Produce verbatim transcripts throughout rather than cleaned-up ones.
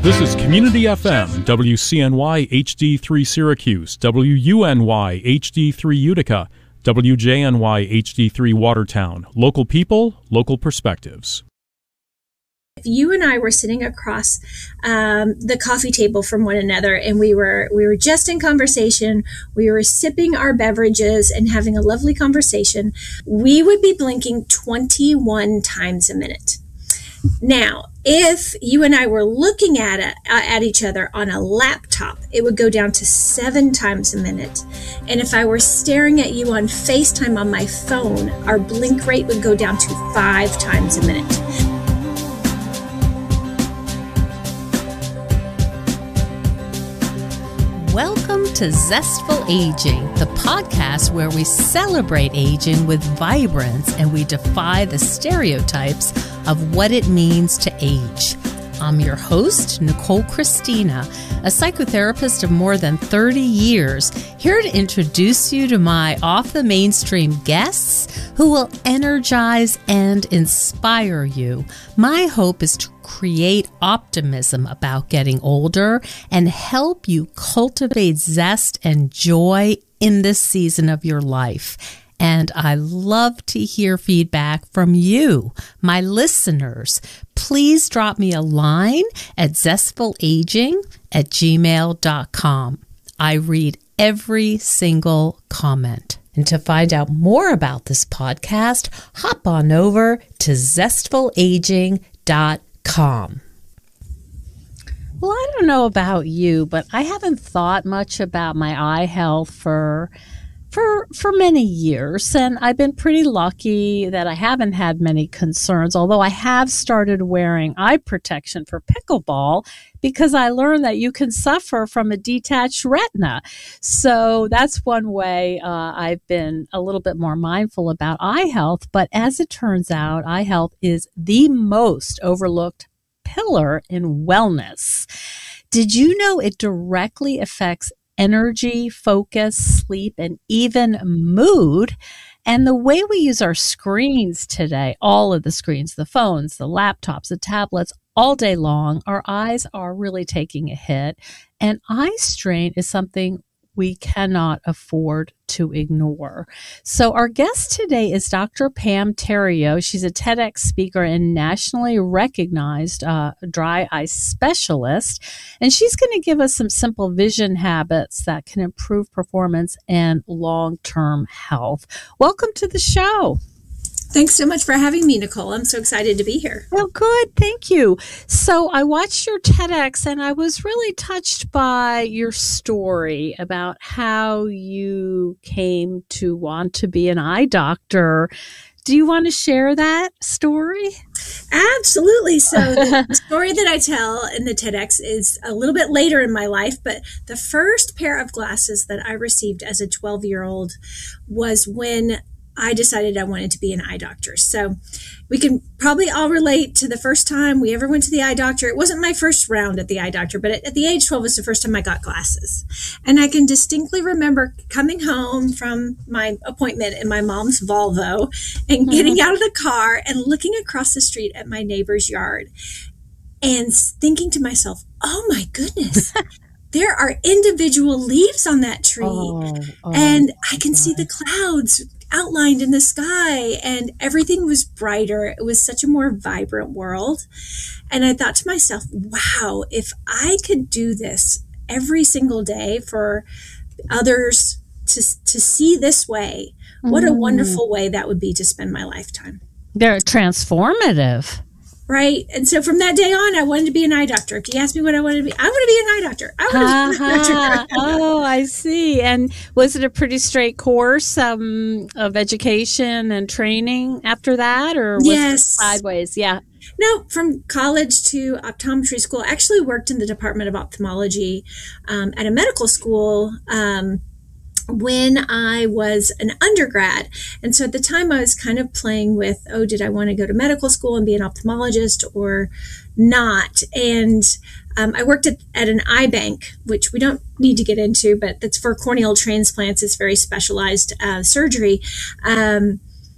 This is Community F M, W C N Y H D three Syracuse, W U N Y H D three Utica, W J N Y H D three Watertown. Local people, local perspectives. If you and I were sitting across um, the coffee table from one another, and we were we were just in conversation, we were sipping our beverages and having a lovely conversation, we would be blinking twenty-one times a minute. Now, if you and I were looking at it, uh, at each other on a laptop, it would go down to seven times a minute. And if I were staring at you on FaceTime on my phone, our blink rate would go down to five times a minute. Welcome to Zestful Aging, the podcast where we celebrate aging with vibrance and we defy the stereotypes of what it means to age. I'm your host, Nicole Christina, a psychotherapist of more than thirty years, here to introduce you to my off-the-mainstream guests who will energize and inspire you. My hope is to create optimism about getting older and help you cultivate zest and joy in this season of your life. And I love to hear feedback from you, my listeners. Please drop me a line at zestfulaging at gmail dot com. I read every single comment. And to find out more about this podcast, hop on over to zestful aging dot com. Well, I don't know about you, but I haven't thought much about my eye health for For for many years, and I've been pretty lucky that I haven't had many concerns, although I have started wearing eye protection for pickleball because I learned that you can suffer from a detached retina. So that's one way uh, I've been a little bit more mindful about eye health. But as it turns out, eye health is the most overlooked pillar in wellness. Did you know it directly affects energy, focus, sleep, and even mood? And the way we use our screens today, all of the screens, the phones, the laptops, the tablets, all day long, our eyes are really taking a hit. And eye strain is something we cannot afford to ignore. So our guest today is Doctor Pam Theriault. She's a TEDx speaker and nationally recognized uh, dry eye specialist. And she's going to give us some simple vision habits that can improve performance and long-term health. Welcome to the show. Thanks so much for having me, Nicole. I'm so excited to be here. Well, good. Thank you. So I watched your TEDx and I was really touched by your story about how you came to want to be an eye doctor. Do you want to share that story? Absolutely. So the story that I tell in the TEDx is a little bit later in my life, but the first pair of glasses that I received as a twelve-year-old was when I decided I wanted to be an eye doctor. So we can probably all relate to the first time we ever went to the eye doctor. It wasn't my first round at the eye doctor, but at, at the age twelve was the first time I got glasses. And I can distinctly remember coming home from my appointment in my mom's Volvo and getting out of the car and looking across the street at my neighbor's yard and thinking to myself, oh my goodness, there are individual leaves on that tree. Oh, oh, and I can see the clouds outlined in the sky, and everything was brighter. It was such a more vibrant world. And I thought to myself, wow, if I could do this every single day for others to, to see this way, what a wonderful way that would be to spend my lifetime. They're transformative. Right. And so from that day on, I wanted to be an eye doctor. If you ask me what I wanted to be, I want to be an eye doctor. I want to be an eye doctor. Oh, I see. And was it a pretty straight course um, of education and training after that? Or was yes. it sideways? Yeah. No, from college to optometry school. I actually worked in the Department of Ophthalmology um, at a medical school um when I was an undergrad. And so at the time I was kind of playing with, oh, did I want to go to medical school and be an ophthalmologist or not? And um, I worked at, at an eye bank, which we don't need to get into, but that's for corneal transplants. It's very specialized uh, surgery. Um,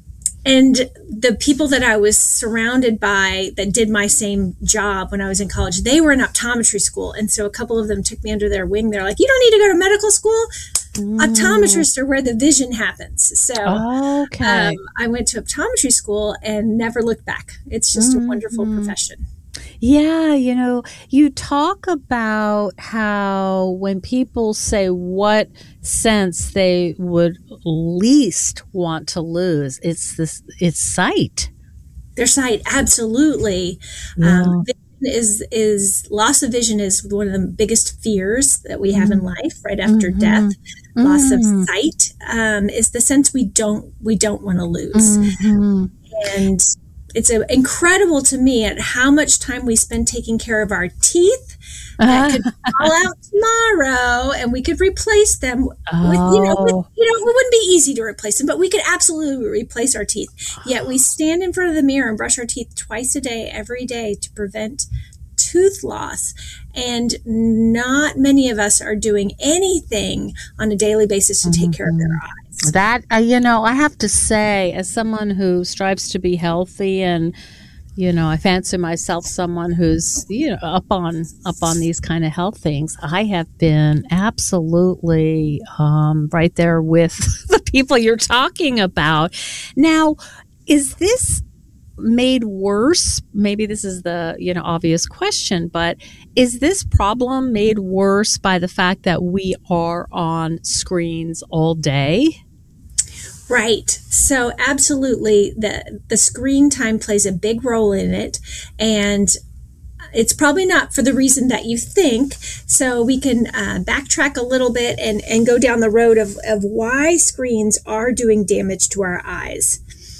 And the people that I was surrounded by that did my same job when I was in college, they were in optometry school. And so a couple of them took me under their wing. They're like, you don't need to go to medical school. Mm. Optometrists are where the vision happens. So okay. um, I went to optometry school and never looked back. It's just mm-hmm. a wonderful profession. Yeah, you know, you talk about how when people say what sense they would least want to lose, it's this, it's sight. Their sight, absolutely. Yeah. Um, vision is is loss of vision is one of the biggest fears that we have mm. in life, right after mm-hmm. death. Mm. Loss of sight um, is the sense we don't we don't want to lose, mm-hmm. and it's a, incredible to me at how much time we spend taking care of our teeth that could fall out tomorrow, and we could replace them. Oh. With, you know, with, you know, it wouldn't be easy to replace them, but we could absolutely replace our teeth. Yet we stand in front of the mirror and brush our teeth twice a day, every day, to prevent tooth loss. And not many of us are doing anything on a daily basis to take mm-hmm. care of their eyes. That, uh, you know, I have to say, as someone who strives to be healthy, and, you know, I fancy myself someone who's, you know, up on, up on these kind of health things, I have been absolutely um, right there with the people you're talking about. Now, is this made worse? Maybe this is the, you know, obvious question, but is this problem made worse by the fact that we are on screens all day? Right. So absolutely, the the screen time plays a big role in it, and it's probably not for the reason that you think. So we can uh, backtrack a little bit and, and go down the road of, of why screens are doing damage to our eyes.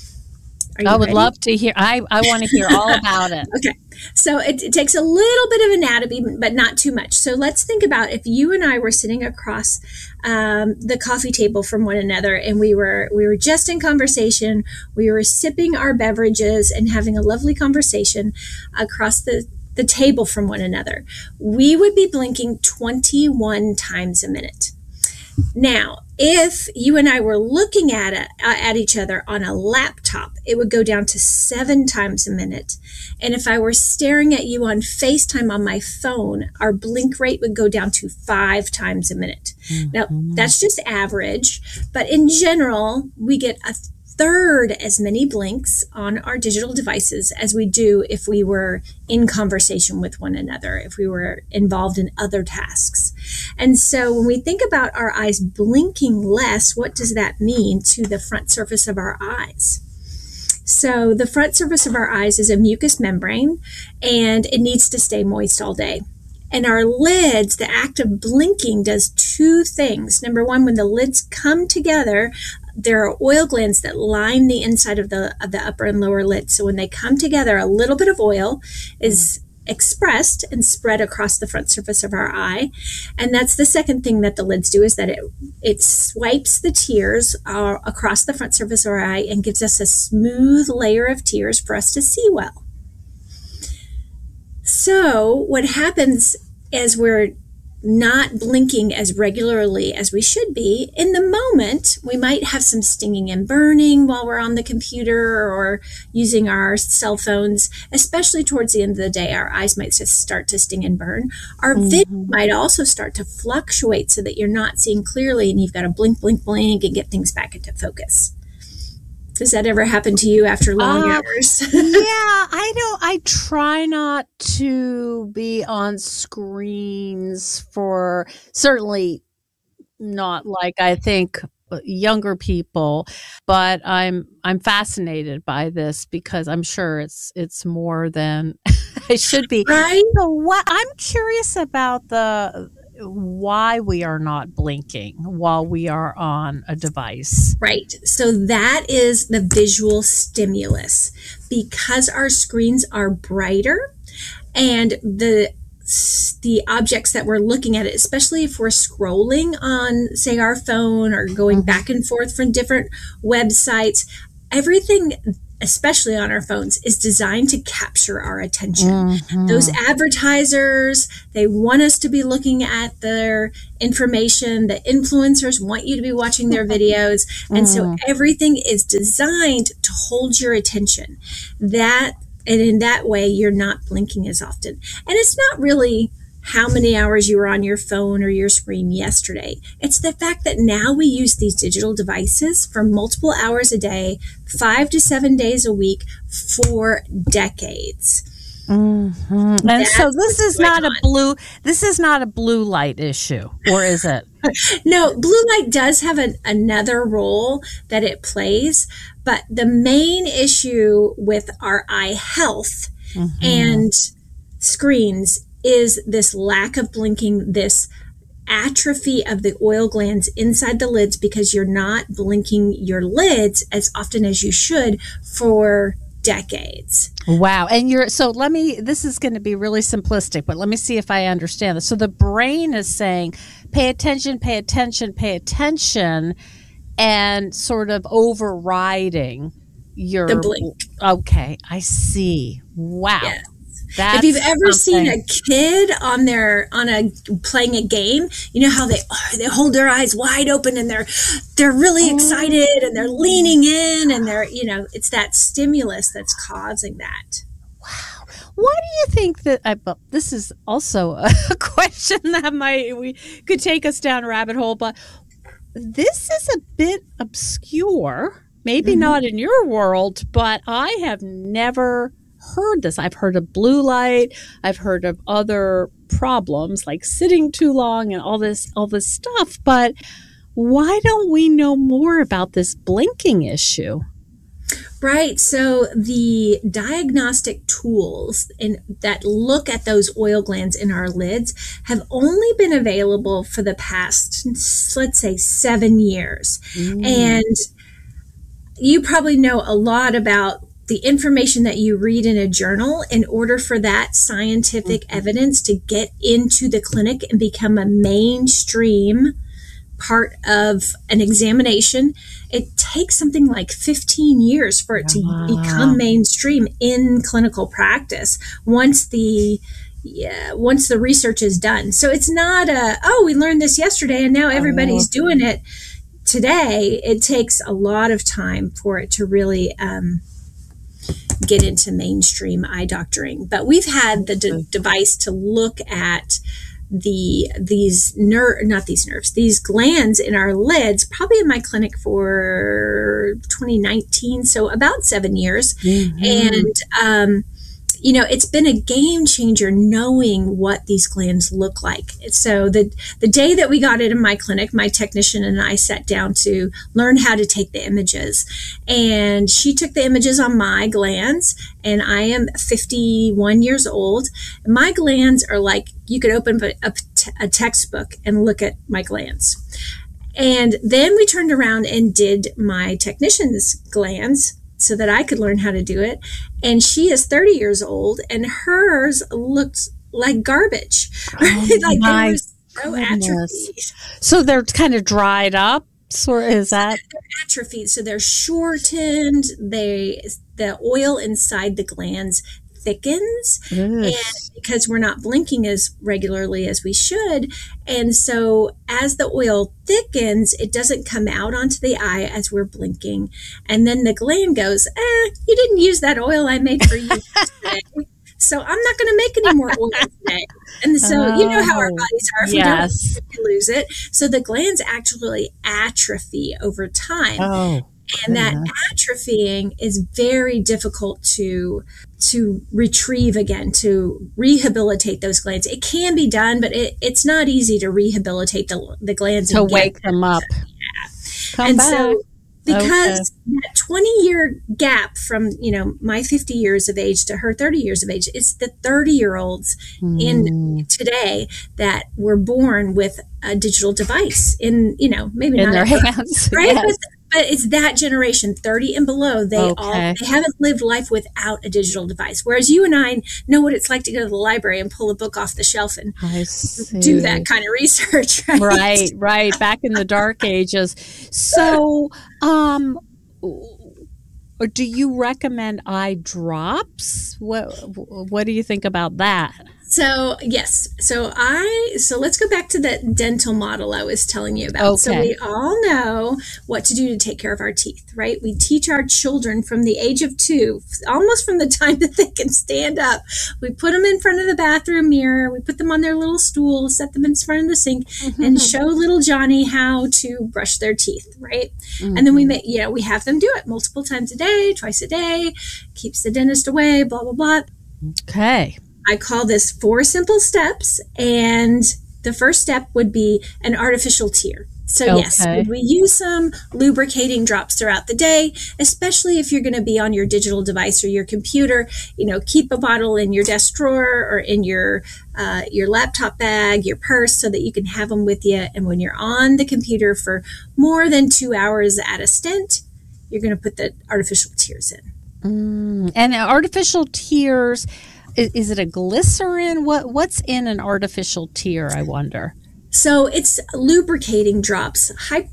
I would ready? love to hear. I, I want to hear all about it. Okay. So it, it takes a little bit of anatomy, but not too much. So let's think about if you and I were sitting across um, the coffee table from one another, and we were we were just in conversation. We were sipping our beverages and having a lovely conversation across the, the table from one another. We would be blinking twenty-one times a minute. Now, if you and I were looking at it, uh, at each other on a laptop, it would go down to seven times a minute. And if I were staring at you on FaceTime on my phone, our blink rate would go down to five times a minute. Mm-hmm. Now, that's just average, but in general, we get a third as many blinks on our digital devices as we do if we were in conversation with one another, if we were involved in other tasks. And so when we think about our eyes blinking less, what does that mean to the front surface of our eyes? So the front surface of our eyes is a mucous membrane, and it needs to stay moist all day. And our lids, the act of blinking does two things. Number one, when the lids come together, there are oil glands that line the inside of the of the upper and lower lid. So when they come together, a little bit of oil is expressed and spread across the front surface of our eye. And that's the second thing that the lids do, is that it it swipes the tears uh, across the front surface of our eye and gives us a smooth layer of tears for us to see well. So what happens as we're not blinking as regularly as we should be, in the moment, we might have some stinging and burning while we're on the computer or using our cell phones, especially towards the end of the day. Our eyes might just start to sting and burn. Our mm-hmm. vision might also start to fluctuate so that you're not seeing clearly and you've got to blink, blink, blink and get things back into focus. Does that ever happen to you after long uh, hours? Yeah, I don't. I try not to be on screens for, certainly not like I think younger people, but I'm I'm fascinated by this because I'm sure it's it's more than it should be. Right. So what I'm curious about the. why we are not blinking while we are on a device. Right. So that is the visual stimulus. Because our screens are brighter and the the objects that we're looking at, especially if we're scrolling on, say, our phone or going back and forth from different websites, everything especially on our phones, is designed to capture our attention. Mm-hmm. Those advertisers, they want us to be looking at their information. The influencers want you to be watching their videos. And Mm. so everything is designed to hold your attention. That, and in that way, you're not blinking as often. And it's not really how many hours you were on your phone or your screen yesterday. It's the fact that now we use these digital devices for multiple hours a day, five to seven days a week for decades. Mm-hmm. And That's so this is what's not going a on. blue, this is not a blue light issue, or is it? No, blue light does have an, another role that it plays, but the main issue with our eye health Mm-hmm. and screens is this lack of blinking, this atrophy of the oil glands inside the lids because you're not blinking your lids as often as you should for decades. Wow. And you're, so let me, this is going to be really simplistic, but let me see if I understand this. So the brain is saying, pay attention, pay attention, pay attention, and sort of overriding your The blink. Okay. I see. Wow. Yes. That's If you've ever something. seen a kid on their on a playing a game, you know how they oh, they hold their eyes wide open and they're they're really excited and they're leaning in and they're you know it's that stimulus that's causing that. Why do you think that? I, well, this is also a question that might we could take us down a rabbit hole, but this is a bit obscure. Maybe Mm-hmm. not in your world, but I have never heard this. I've heard of blue light. I've heard of other problems like sitting too long and all this all this stuff. But why don't we know more about this blinking issue? Right. So the diagnostic tools in, that look at those oil glands in our lids have only been available for the past, let's say, seven years. Mm. And you probably know a lot about the information that you read in a journal. In order for that scientific Mm-hmm. evidence to get into the clinic and become a mainstream part of an examination, it takes something like fifteen years for it to Wow. become mainstream in clinical practice once the yeah, once the research is done. So it's not a, oh, we learned this yesterday and now everybody's doing it today. It takes a lot of time for it to really um, get into mainstream eye doctoring. But we've had the de- device to look at the these ner not these nerves, these glands in our lids, probably in my clinic for twenty nineteen, so about seven years. Mm-hmm. And um, you know, it's been a game changer knowing what these glands look like. So the the day that we got it in my clinic, my technician and I sat down to learn how to take the images. And she took the images on my glands, and I am fifty-one years old. My glands are like, you could open a, a, a textbook and look at my glands. And then we turned around and did my technician's glands so that I could learn how to do it. And she is thirty years old, and hers looks like garbage. Oh, like my they were so goodness. atrophied. So they're kind of dried up. So is that? They're atrophied. So they're shortened. They the oil inside the glands thickens, Ugh. and because we're not blinking as regularly as we should, and so as the oil thickens, it doesn't come out onto the eye as we're blinking, and then the gland goes, eh, you didn't use that oil I made for you today, so I'm not going to make any more oil today. And so you know how our bodies are. If Yes. we don't, we lose it. So the glands actually atrophy over time. Oh. And that goodness. atrophying is very difficult to to retrieve again, to rehabilitate those glands. It can be done, but it, it's not easy to rehabilitate the, the glands. To and get- wake them up. Come and back. so because Okay. that twenty year gap from, you know, my fifty years of age to her thirty years of age, it's the thirty year olds in Mm. today that were born with a digital device in, you know, maybe In not their every- hands. right? Yes. But, but it's that generation, thirty and below. They all Okay. they haven't lived life without a digital device. Whereas you and I know what it's like to go to the library and pull a book off the shelf and I see. do that kind of research, right? Right, right. Back in the dark ages. So, um, or do you recommend eye drops? What What do you think about that? So, yes. So I, so let's go back to that dental model I was telling you about. Okay. So we all know what to do to take care of our teeth, right? We teach our children from the age of two, almost from the time that they can stand up. We put them in front of the bathroom mirror. We put them on their little stool, set them in front of the sink, mm-hmm. and show little Johnny how to brush their teeth, right? Mm-hmm. And then we make, you know, we have them do it multiple times a day, twice a day, keeps the dentist away, blah, blah, blah. Okay. I call this four simple steps, and the first step would be an artificial tear. So okay. yes, would we use some lubricating drops throughout the day, especially if you're going to be on your digital device or your computer. You know, keep a bottle in your desk drawer or in your uh, your laptop bag, your purse, so that you can have them with you. And when you're on the computer for more than two hours at a stint, you're going to put the artificial tears in. Mm, and artificial tears. Is it a glycerin? What What's in an artificial tear, I wonder? So it's lubricating drops. Hy-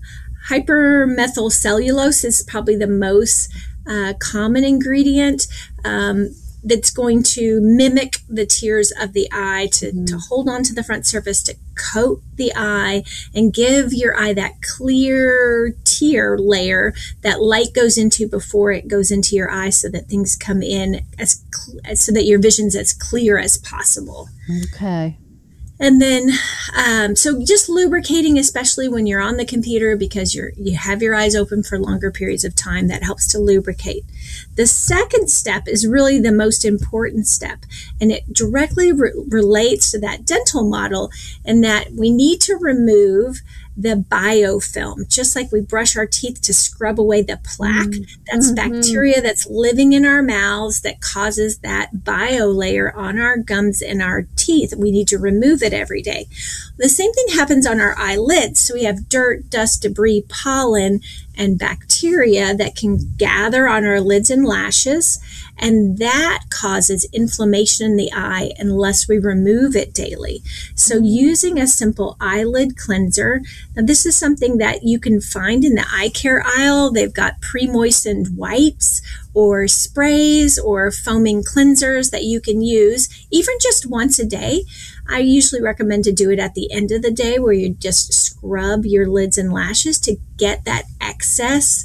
hypermethylcellulose is probably the most uh, common ingredient um, that's going to mimic the tears of the eye to, mm-hmm. to hold on to the front surface, to coat the eye and give your eye that clear tear layer that light goes into before it goes into your eye, so that things come in as cl- so that your vision's as clear as possible. Okay. And then, um, so just lubricating, especially when you're on the computer, because you're, you have your eyes open for longer periods of time, that helps to lubricate. The second step is really the most important step, and it directly re- relates to that dental model, in that we need to remove the biofilm. Just like we brush our teeth to scrub away the plaque, mm-hmm. that's bacteria that's living in our mouths that causes that bio layer on our gums and our teeth. We need to remove it every day. The same thing happens on our eyelids. So we have dirt, dust, debris, pollen, and bacteria that can gather on our lids and lashes, and that causes inflammation in the eye unless we remove it daily. So using a simple eyelid cleanser, now this is something that you can find in the eye care aisle. They've got pre-moistened wipes or sprays or foaming cleansers that you can use even just once a day. I usually recommend to do it at the end of the day, where you just scrub your lids and lashes to get that excess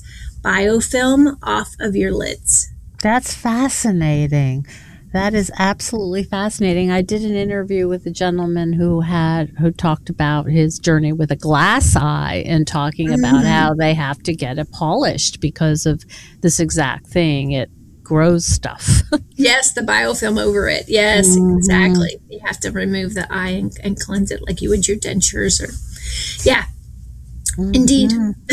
biofilm off of your lids. That's fascinating. That is absolutely fascinating. I did an interview with a gentleman who had who talked about his journey with a glass eye, and talking mm-hmm. about how they have to get it polished because of this exact thing. It grows stuff. Yes, the biofilm over it. Yes, mm-hmm. exactly. You have to remove the eye and, and cleanse it like you would your dentures, or yeah. Mm-hmm. Indeed.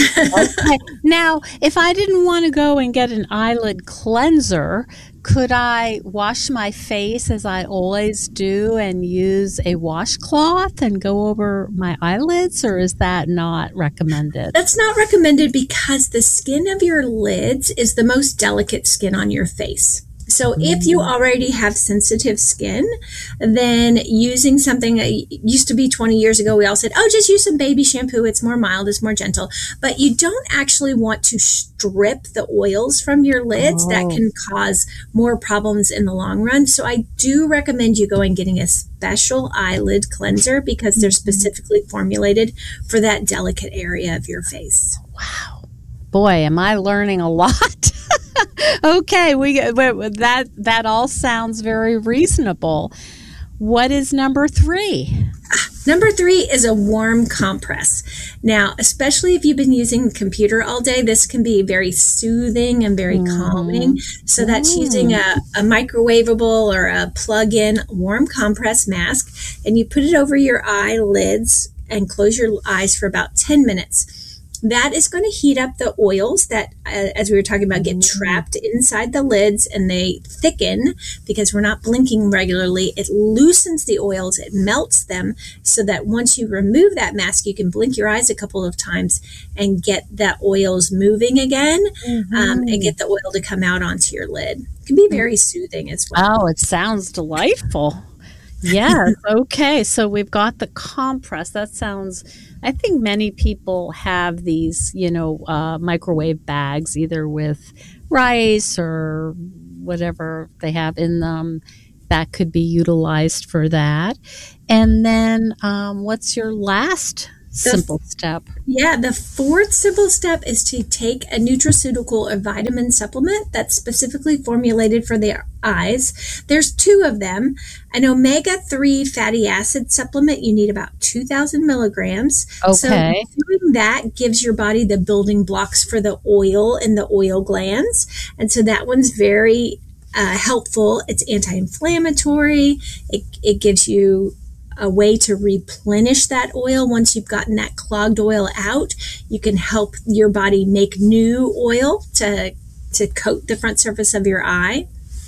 Okay. Now, if I didn't want to go and get an eyelid cleanser, could I wash my face as I always do and use a washcloth and go over my eyelids, or is that not recommended? That's not recommended because the skin of your lids is the most delicate skin on your face. So if you already have sensitive skin, then using something that used to be twenty years ago, we all said, oh, just use some baby shampoo. It's more mild, it's more gentle. But you don't actually want to strip the oils from your lids. Oh. That can cause more problems in the long run. So I do recommend you going and getting a special eyelid cleanser, because they're specifically formulated for that delicate area of your face. Wow. Boy, am I learning a lot. Okay, we that that all sounds very reasonable. What is number three? Number three is a warm compress. Now, especially if you've been using the computer all day, this can be very soothing and very mm. calming. So that's mm. using a, a microwavable or a plug-in warm compress mask, and you put it over your eyelids and close your eyes for about ten minutes. That is going to heat up the oils that, uh, as we were talking about, get trapped inside the lids, and they thicken because we're not blinking regularly. It loosens the oils, it melts them, so that once you remove that mask, you can blink your eyes a couple of times and get that oils moving again, mm-hmm. um, and get the oil to come out onto your lid. It can be very soothing as well. Oh, it sounds delightful. Yes. Okay. So we've got the compress. That sounds, I think many people have these, you know, uh, microwave bags, either with rice or whatever they have in them, that could be utilized for that. And then um, what's your last simple the, step? Yeah, the fourth simple step is to take a nutraceutical or vitamin supplement that's specifically formulated for the eyes. There's two of them. An omega three fatty acid supplement, you need about two thousand milligrams. Okay. So doing that gives your body the building blocks for the oil in the oil glands. And so that one's very uh, helpful. It's anti-inflammatory. It, it gives you a way to replenish that oil. Once you've gotten that clogged oil out, you can help your body make new oil to, to coat the front surface of your eye.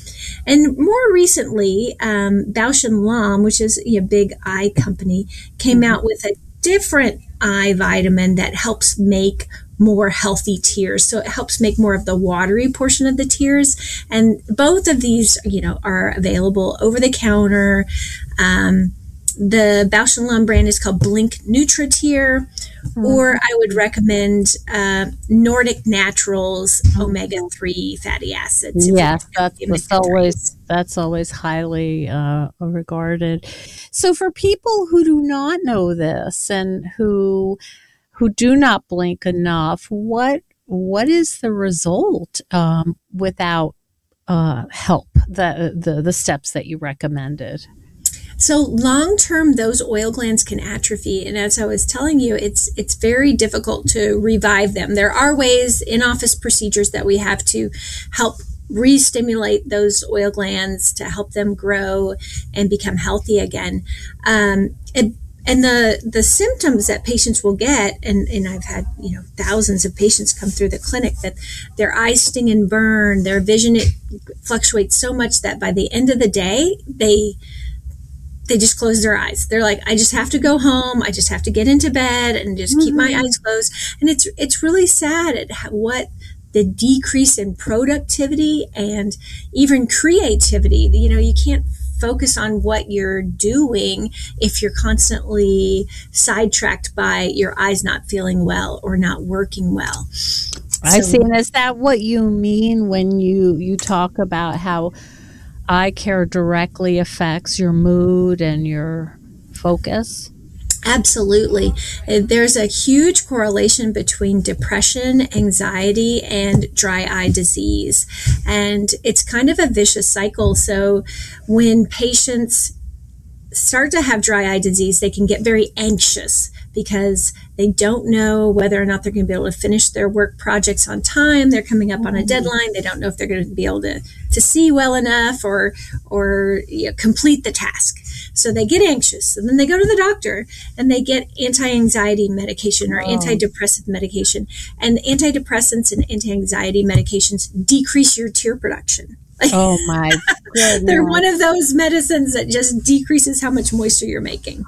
And more recently, um, Bausch and Lomb, which is a big eye company, came out with a different eye vitamin that helps make more healthy tears. So it helps make more of the watery portion of the tears. And both of these, you know, are available over the counter. Um, the Bausch and Lomb brand is called Blink NutriTear, mm-hmm. or I would recommend uh, Nordic Naturals omega three fatty acids. Yes, that's, that's always that's always highly uh, regarded. So for people who do not know this and who who do not blink enough, what what is the result um, without uh, help? The, the the steps that you recommended. So long term, those oil glands can atrophy. And as I was telling you, it's it's very difficult to revive them. There are ways, in-office procedures that we have to help re-stimulate those oil glands to help them grow and become healthy again. Um, it, and the, the symptoms that patients will get, and, and I've had, you know, thousands of patients come through the clinic, that their eyes sting and burn, their vision, it fluctuates so much that by the end of the day, they they just close their eyes. They're like, I just have to go home. I just have to get into bed and just mm-hmm. keep my eyes closed. And it's, it's really sad at how, what the decrease in productivity and even creativity. You know, you can't focus on what you're doing if you're constantly sidetracked by your eyes not feeling well or not working well. I so, see. And is that what you mean when you, you talk about how eye care directly affects your mood and your focus? Absolutely. There's a huge correlation between depression, anxiety, and dry eye disease. And it's kind of a vicious cycle. So when patients start to have dry eye disease, they can get very anxious because they don't know whether or not they're going to be able to finish their work projects on time. They're coming up on a deadline. They don't know if they're going to be able to, to see well enough or, or you know, complete the task. So they get anxious, and then they go to the doctor and they get anti-anxiety medication or oh. antidepressant medication. And antidepressants and anti-anxiety medications decrease your tear production. Oh my goodness. They're one of those medicines that just decreases how much moisture you're making.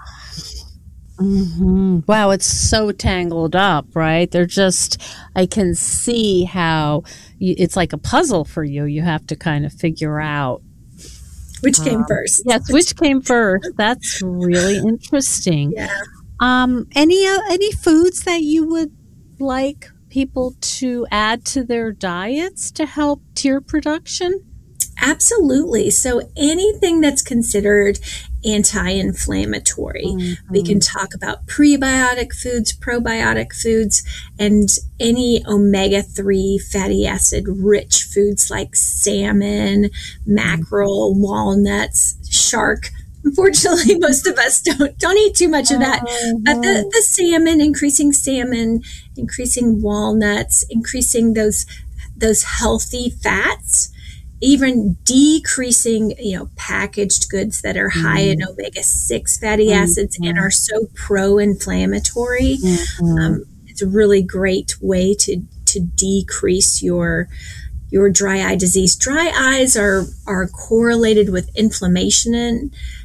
Mm-hmm. Wow, it's so tangled up, right? They're just, I can see how you, it's like a puzzle for you. You have to kind of figure out which came um, first. Yes, which came first. That's really interesting. Yeah. Um, any uh, any foods that you would like people to add to their diets to help tear production? Absolutely. So anything that's considered anti-inflammatory. Mm-hmm. We can talk about prebiotic foods, probiotic foods, and any omega three fatty acid rich foods like salmon, mackerel, walnuts, shark. Unfortunately, most of us don't don't eat too much of that. Mm-hmm. But the, the salmon, increasing salmon, increasing walnuts, increasing those those healthy fats, even decreasing, you know, packaged goods that are high mm. in omega six fatty acids mm-hmm. and are so pro-inflammatory. Mm-hmm. Um, it's a really great way to to decrease your your dry eye disease. Dry eyes are are correlated with inflammation and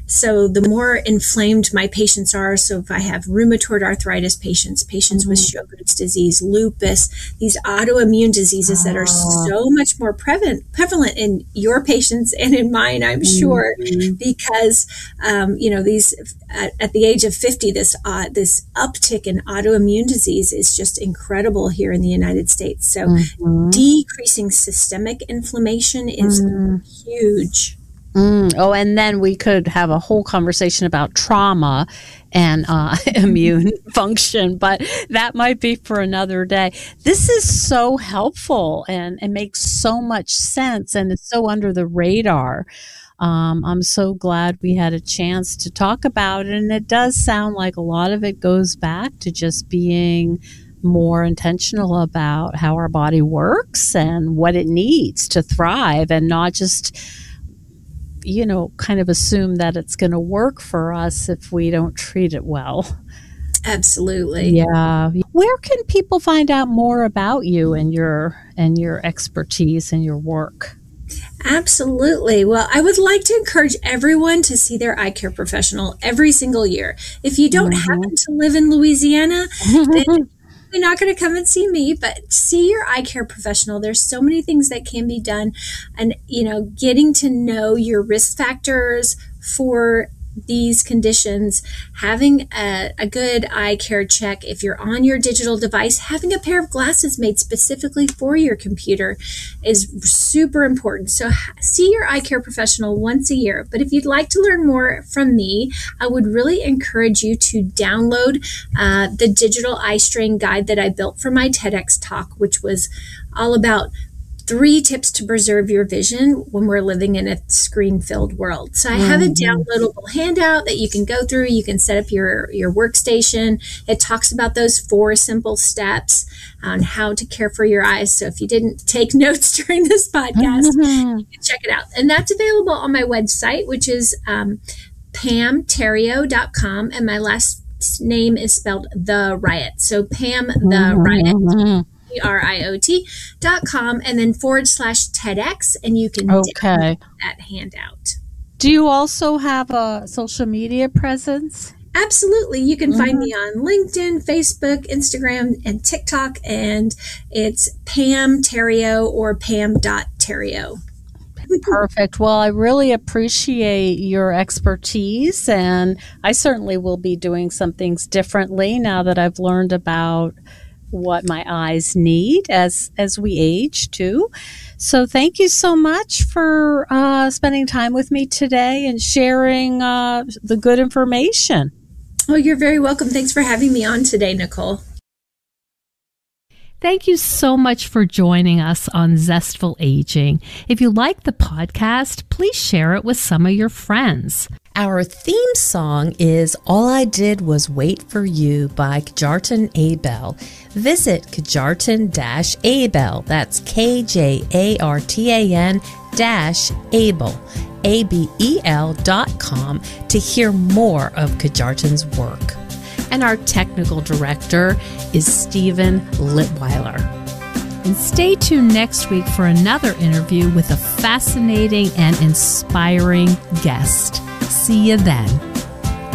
So the more inflamed my patients are, so if I have rheumatoid arthritis patients, patients mm-hmm. with Sjogren's disease, lupus, these autoimmune diseases oh. that are so much more prevalent, prevalent in your patients and in mine, I'm mm-hmm. sure, because, um, you know, these at, at the age of fifty, this uh, this uptick in autoimmune disease is just incredible here in the United States. So mm-hmm. decreasing systemic inflammation is mm-hmm. huge. Mm. Oh, and then we could have a whole conversation about trauma and uh, immune function, but that might be for another day. This is so helpful and it makes so much sense, and it's so under the radar. Um, I'm so glad we had a chance to talk about it, and it does sound like a lot of it goes back to just being more intentional about how our body works and what it needs to thrive, and not just, you know, kind of assume that it's going to work for us if we don't treat it well. Absolutely. Yeah. Where can people find out more about you and your and your expertise and your work? Absolutely. Well, I would like to encourage everyone to see their eye care professional every single year. If you don't mm-hmm. happen to live in Louisiana, then you're not going to come and see me, but see your eye care professional. There's so many things that can be done, and, you know, getting to know your risk factors for these conditions, having a, a good eye care check. If you're on your digital device, having a pair of glasses made specifically for your computer is super important. So see your eye care professional once a year. But if you'd like to learn more from me, I would really encourage you to download uh, the digital eye strain guide that I built for my TEDx talk, which was all about three tips to preserve your vision when we're living in a screen-filled world. So I have mm-hmm. a downloadable handout that you can go through. You can set up your, your workstation. It talks about those four simple steps on how to care for your eyes. So if you didn't take notes during this podcast, mm-hmm. you can check it out. And that's available on my website, which is um, pam terrio dot com. And my last name is spelled The Riot. So Pam The Riot. Mm-hmm. R I O T dot com, and then forward slash TEDx, and you can okay. download that handout. Do you also have a social media presence? Absolutely. You can mm-hmm. find me on LinkedIn, Facebook, Instagram, and TikTok, and it's Pam Terrio or Pam dot Terrio. Perfect. Well, I really appreciate your expertise, and I certainly will be doing some things differently now that I've learned about what my eyes need as as we age too. So thank you so much for uh, spending time with me today and sharing uh, the good information. Oh, you're very welcome. Thanks for having me on today, Nicole. Thank you so much for joining us on Zestful Aging. If you like the podcast, please share it with some of your friends. Our theme song is All I Did Was Wait for You by Kjartan Abel. Visit Kjartan Abel, that's K J A R T A N dash Abel, A B E L dot com to hear more of Kjartan's work. And our technical director is Stephen Litweiler. And stay tuned next week for another interview with a fascinating and inspiring guest. See you then.